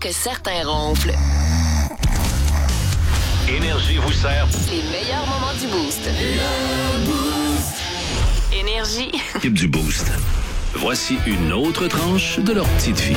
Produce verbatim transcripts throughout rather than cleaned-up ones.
que certains ronflent. Énergie vous sert Les meilleurs moments du Boost. Énergie. type du Boost. Voici une autre tranche de leur petite vie.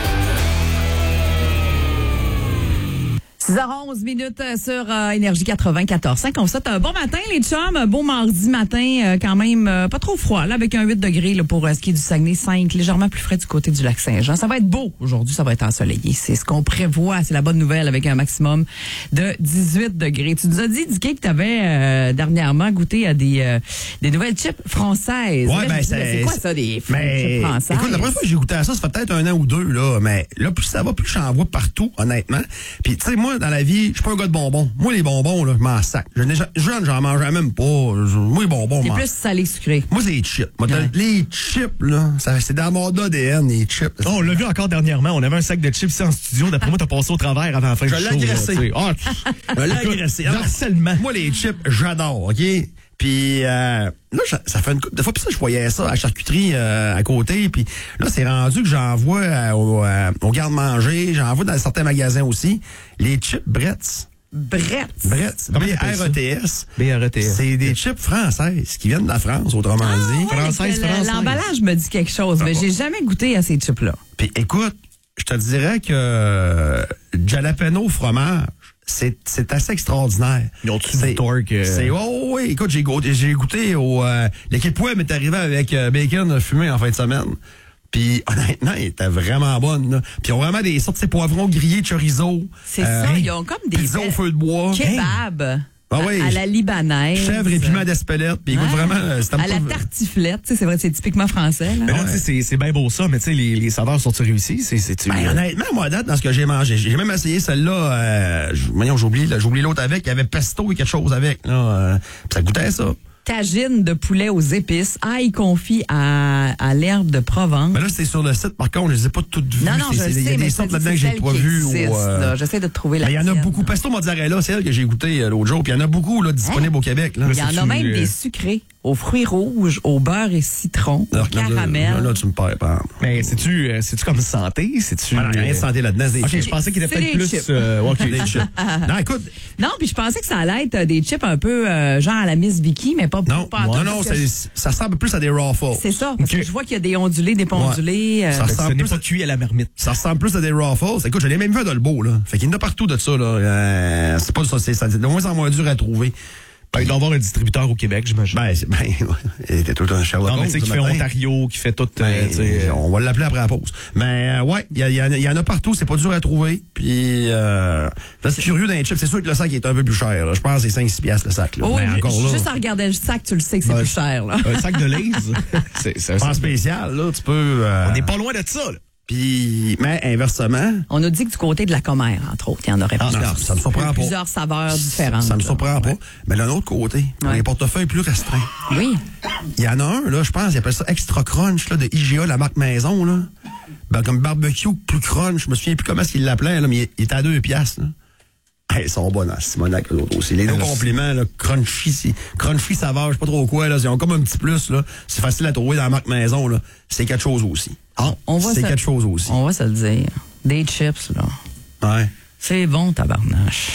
six heures onze minutes sur euh, Énergie quatre-vingt-quatorze cinq. On vous souhaite un bon matin, les chums. Un beau mardi matin, euh, quand même euh, pas trop froid, là, avec un huit degrés là, pour euh, ce qui est du Saguenay, cinq, légèrement plus frais du côté du lac Saint-Jean. Ça va être beau aujourd'hui, ça va être ensoleillé. C'est ce qu'on prévoit, c'est la bonne nouvelle, avec un maximum de dix-huit degrés. Tu nous as dit, Dicky, que tu avais euh, dernièrement goûté à des, euh, des nouvelles chips françaises. Ouais, Là, ben, je me disais, c'est- c'est quoi ça, des f- Mais, chips françaises? écoute, la première fois que j'ai goûté à ça, ça fait peut-être un an ou deux, là. Mais là, plus ça va, plus j'en vois partout, honnêtement. Puis, tu sais, moi, dans la vie, je suis pas un gars de bonbons. Moi, les bonbons, là, je m'en sac. Je n'ai ja- jeune, j'en mangeais même pas. Je- Moi, les bonbons, C'est m'en- plus salé sucré. Moi, c'est les chips. Moi, Ouais. Les chips, là, ça, c'est dans mon A D N, les chips. Oh, on l'a vu encore dernièrement. On avait un sac de chips ici en studio. D'après moi, t'as passé au travers avant la fin Je du l'ai show. là, agressé. tu sais. Ah, Je l'ai écoute, agressé. du Alors, harcèlement. Moi, les chips, j'adore, OK? Puis euh, là, ça, ça fait une couple de fois, puis ça, je voyais ça à la charcuterie euh, à côté. Puis là, c'est rendu que j'en vois euh, au, euh, au garde-manger, j'en vois dans certains magasins aussi. Les chips Bretz. Bretz. Bretz. Comment B t'appelles ça? R E T S. B R E T S. C'est des chips françaises qui viennent de la France, autrement Ah, dit. ouais, Française, le- française. L'emballage me dit quelque chose, mais j'ai jamais goûté à ces chips-là. Puis écoute, je te dirais que euh, jalapeno fromage, c'est c'est assez extraordinaire. Ils ont-tu C'est- du torque? euh? C'est oh oui, écoute, j'ai goûté, j'ai goûté au euh, l'équipe web est arrivé avec euh, bacon fumé en fin de semaine. Puis honnêtement, il était vraiment bonne. Là. Puis ils ont vraiment des sortes de poivrons grillés chorizo. C'est euh, ça, ils ont comme des pizza au belles- feu de bois. kebab Ah oui. à, à la libanaise. Chèvre et piment d'Espelette. Puis écoute, Ouais. vraiment, euh, c'était à la pas- tartiflette, tu sais, c'est vrai, c'est typiquement français. Là. Mais là, tu sais, c'est- c'est bien beau ça, mais tu sais, les, les saveurs sont-tu réussies? C'est, c'est-tu, Ben, euh, honnêtement, moi, à date, dans ce que j'ai mangé, j'ai même essayé celle-là, euh, j- voyons, j'ai oublié, là, j'ai oublié l'autre avec, il y avait pesto et quelque chose avec, là, euh, pis ça goûtait ça. Tagine de poulet aux épices, ail confit à, à l'herbe de Provence. Mais là, c'est sur le site, par contre, je les ai pas toutes vues. non, non, C'est- je c'est- le Il y sais, a mais des je te sortes dis, là-dedans c'est que j'ai celle pas qui vues. existe, ou, euh, là. J'essaie de trouver la mais il y en a tienne. beaucoup. Pesto mozzarella, c'est elle que j'ai goûté euh, l'autre jour, puis il y en a beaucoup, là, disponibles au Québec, là. Il y en a c'est-tu, même euh, des sucrés aux fruits rouges, au beurre et citron, au Alors, là, caramel. Là, là, tu me perds, pas. Mais c'est-tu, euh, c'est-tu comme santé? C'est-tu. Voilà, il y a rien de euh, santé là-dedans, c'est des Ok, chips. je pensais qu'il était C'est peut-être des plus. chips. euh, ok. Des chips. Non, écoute, Non, puis je pensais que ça allait être euh, des chips un peu euh, genre à la Miss Vicky, mais pas non, pas en non, tout, non, parce que c'est- ça ressemble plus à des Ruffles. c'est ça, parce Ok. que je vois qu'il y a des ondulés, des pondulés. euh, Ça Fait que ce ressemble n'est plus pas à- cuit à la marmite. Ça ressemble plus à des Ruffles. Écoute, je l'ai même vu à Dolbeau, là. Fait qu'il y en a partout de ça, là. Euh, c'est pas ça, c'est ça. C'est de moins en moins dur à trouver. Ben, il doit y avoir un distributeur au Québec, j'imagine. Ben, c'est, ben, il était tout un Sherlock non, mais Holmes tu sais, qui ce fait matin. Ontario, qui fait tout. euh, Ben, tu sais, euh, on va l'appeler après la pause. Mais euh, ouais, il y, a- il y en a- il y en a partout, c'est pas dur à trouver. Puis euh, là, c'est curieux dans les chips. C'est sûr que le sac est un peu plus cher. Là. Je pense que c'est cinq six piastres le sac. Là. Oh, Mais ju- encore là, juste à regarder le sac, tu le sais que c'est Ben, plus cher. Là. un sac de Lay's. c'est, c'est un pas en sac de- spécial, là, tu peux. euh, On n'est pas loin de ça, là. Puis, mais inversement, On nous dit que du côté de la commère, entre autres, il y en aurait non, plusieurs. ça me surprend pas. Plusieurs saveurs différentes. Ça me là. surprend pas. Mais d'un autre côté, pour Ouais. les portefeuilles plus restreints, Oui. il y en a un, là, je pense, il appelle ça Extra Crunch, là, de I G A, la marque maison, là. Ben, comme barbecue plus crunch, je me souviens plus comment est-ce qu'il l'appelait, là, mais il, il était à deux piastres, là. Hey, ils sont bons dans Simonac, eux autres aussi. Les deux Alors, compliments, là, crunchy, c'est- crunchy saveur, je sais pas trop quoi, là. Ils ont comme un petit plus, là. C'est facile à trouver dans la marque maison, là. C'est quelque chose aussi. On, on va C'est se- quelque chose aussi. On va se le dire. Des chips, là. Ouais. C'est bon, tabarnache.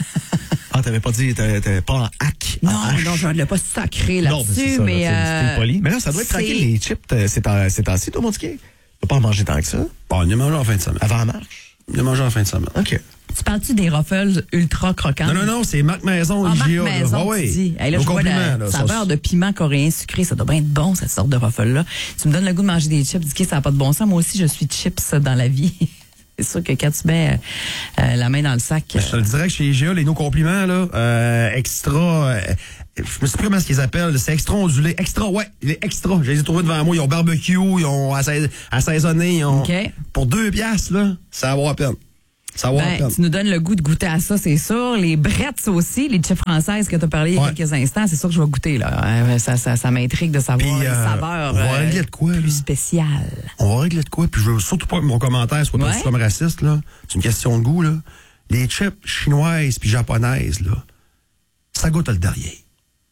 Ah, t'avais pas dit, t'avais, t'avais pas en hack. Non, en hache. non, je ne l'ai pas sacré Non, mais c'est là-dessus, ça, mais. là, c'est- c'était euh, poli. Mais là, ça doit être c'est- tranquille, les chips. euh, C'est en, c'est en ci, toi, mon petit. Tu vas pas en manger tant que ça. Bon, on a mangé en fin de semaine. Avant la marche. On a mangé en fin de semaine. OK. Tu parles-tu des Ruffles ultra croquants? Non, non, non, c'est marque maison, Ah, I marque G A. là. maison, Ah, tu ouais. dis. Hey, là, Nos je vois compliments, la là, ça, saveur de piment coréen sucré. Ça doit bien être bon, cette sorte de Ruffle-là. Tu me donnes le goût de manger des chips. Dis que ça n'a pas de bon sens. Moi aussi, je suis chips dans la vie. C'est sûr que quand tu mets euh, euh, la main dans le sac... Mais je te le dirais que chez I G A, les nos compliments, là, euh, extra, euh, je me sais plus comment ce qu'ils appellent, c'est extra ondulé. Extra, ouais, il est extra. Je les ai trouvés devant moi. Ils ont barbecue, ils ont assais- assaisonné, ils ont. OK. Pour deux piastres, là, ça vaut la peine. Ça vaut la Ben, peine. tu nous donnes le goût de goûter à ça, c'est sûr. Les Bretz aussi, les chips françaises que tu as parlé il y a Ouais. quelques instants, c'est sûr que je vais goûter. Là. Euh, Ça, ça, ça m'intrigue de savoir Puis, les euh, saveurs on va euh, régler de quoi, plus là? spéciales. On va régler de quoi, puis je veux surtout pas que mon commentaire soit Ouais. perçu comme raciste, là. C'est une question de goût, là. Les chips chinoises puis japonaises, là, ça goûte le derrière.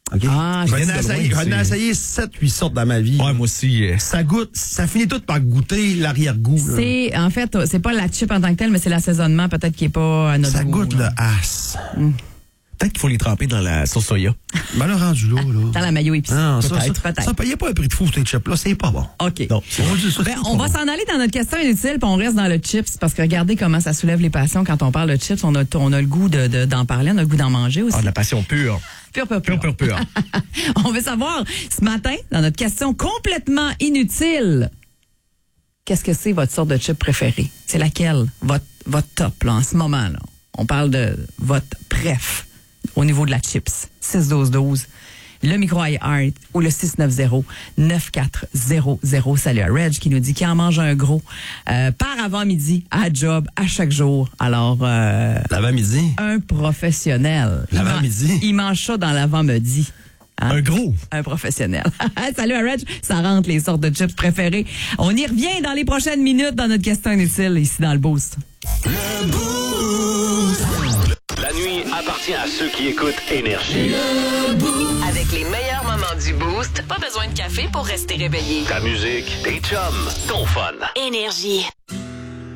OK? Ah, j'en ai je- essayé, j'en ai c'est- essayé sept huit sortes dans ma vie. Ouais, moi aussi. euh, Ça goûte, ça finit tout par goûter l'arrière-goût. là. C'est, en fait, c'est pas la chip en tant que telle, mais c'est l'assaisonnement peut-être qui est pas à notre Ça goût. goûte là. le as. Peut-être qu'il faut les tremper dans la sauce soya. Ben là, rendu là, là. Dans la mayo épicée. Non, ça, peut-être, ça, peut-être. ça payait pas un prix de fou, ces chips-là. C'est pas bon. OK. Non, on dit ça, Ben, c'est on pas va bon. s'en aller dans notre question inutile, puis on reste dans le chips, parce que regardez comment ça soulève les passions quand on parle de chips. On a, on a le goût de, de- d'en parler, on a le goût d'en manger aussi. Ah, de la passion pure. Pure, pure, pure. Pure, pure, pure. On veut savoir, ce matin, dans notre question complètement inutile, qu'est-ce que c'est votre sorte de chip préférée? C'est laquelle? Votre, votre top, là, en ce moment, là. On parle de votre préf au niveau de la chips. six douze douze. Le micro iHeart ou le six neuf zéro neuf quatre zéro zéro. Salut à Reg qui nous dit qu'il en mange un gros euh, par avant-midi à job à chaque jour. Alors, euh, L'avant-midi. un professionnel. Il L'avant-midi. man- Il mange ça dans l'avant-midi. Hein? Un gros. Un professionnel. Salut à Reg, ça rentre les sortes de chips préférées. On y revient dans les prochaines minutes dans notre question inutile ici dans le Boost. La nuit appartient à ceux qui écoutent Énergie. Avec les meilleurs moments du Boost, pas besoin de café pour rester réveillé. Ta musique, tes chums, ton fun. Énergie.